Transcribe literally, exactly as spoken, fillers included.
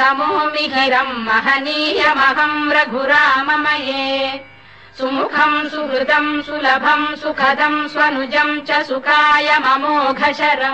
तमो मिहिरम् महनीयमहम् रघुराममये सुमुखम् सुहृदम् सुलभम् सुखदम् स्वनुजम् च सुखाय ममोघशरम्